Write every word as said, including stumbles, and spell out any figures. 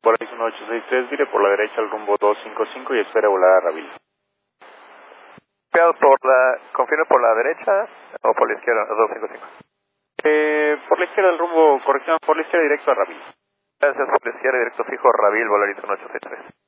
Volaris uno ocho seis tres, vire por la derecha al rumbo dos cinco cinco y espera volar a Ravil. Por la, ¿confirme por la derecha o por la izquierda? dos cinco cinco. Eh, por la izquierda el rumbo, corrección, por la izquierda directo a Ravil. Gracias, por la izquierda directo fijo, Ravil, Volaris uno ocho seis tres.